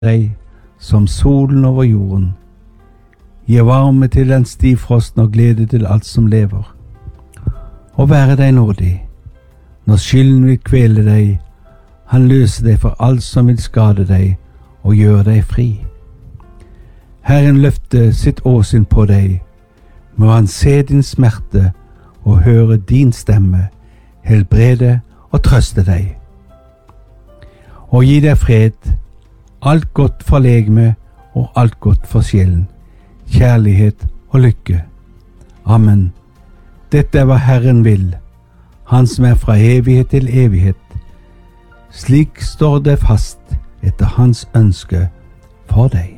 deg som solen over jorden. Gi varme til den stivfrosten og glede til alt som lever. Og være deg nådig. Når skylden vil kvele deg, han løser deg for alt som vil skade deg og gjøre deg fri. Herren løfter sitt åsyn på deg, må han se din smerte og høre din stemme, helbrede og trøste deg. Og gi deg fred, alt godt for legeme og alt godt for sjelen, kjærlighet og lykke. Amen. Dette er hva Herren vil, han som er fra evighet til evighet. Slik står det fast etter hans ønske for deg.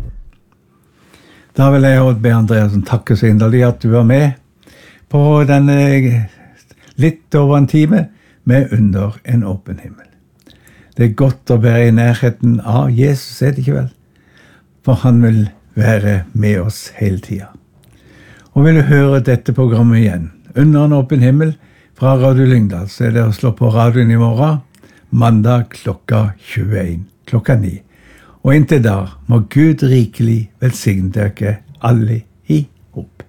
Da vil jeg be Andreasen takke så inderlig at du var med på denne litt over en time med Under en åpen himmel. Det er godt å være i nærheten av Jesus, er det ikke vel? For han vil være med oss hele tiden. Og vil du høre dette programmet igjen, Under en åpen himmel, fra Radio Lyngdal, så er det å slå på radioen i morgen, mandag klokka 21, klokka 9. Og inntil da må Gud rikelig velsigne dere alle i hop.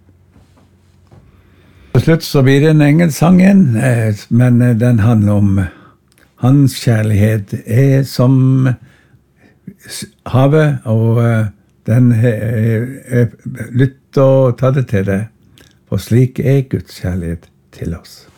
Til slutt så blir det en engelsang igjen, men den handler om hans kjærlighet er som havet, og den lytt og ta det til deg, for slik er Guds kjærlighet til oss.